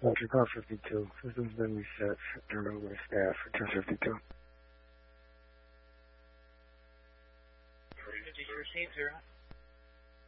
Roger, car 52. System's been reset. Turn over to staff for 1052. Did you receive 0?